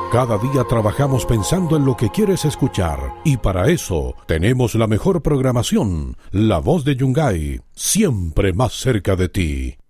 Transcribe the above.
Cada día trabajamos pensando en lo que quieres escuchar y para eso tenemos la mejor programación, La Voz de Yungay, siempre más cerca de ti.